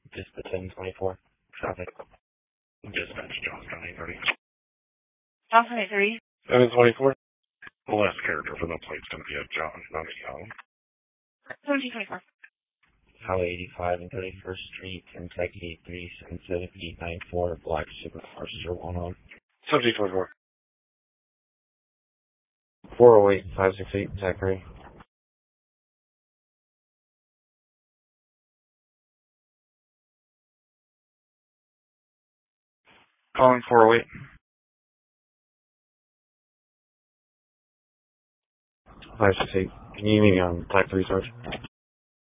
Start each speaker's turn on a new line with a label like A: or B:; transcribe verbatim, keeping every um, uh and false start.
A: Just the ten twenty-four. Traffic.
B: Dispatch, Johnstown eight thirty.
C: Johnson eight thirty.
A: seven twenty-four.
B: The last character for the plate's going to be a John, not a Young.
C: seventeen twenty-four.
A: Highway eighty-five and thirty-first Street, Kentucky eight three seven seven eight nine four, Black Supercars zero one on.
B: seventeen twenty-four.
A: four oh eight five six eight, Zachary.
D: Calling four oh eight.
A: five six eight. Can you meet me on Black three, Sergeant?